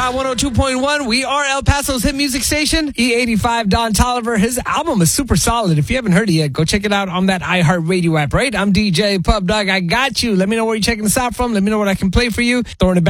Hot 102.1. We are El Paso's hit music station. E85 Don Toliver. His album is super solid. If you haven't heard it yet, go check it out on that iHeartRadio app, right? I'm DJ Pub Dog. I got you. Let me know where you're checking this out from. Let me know what I can play for you. Throwing it back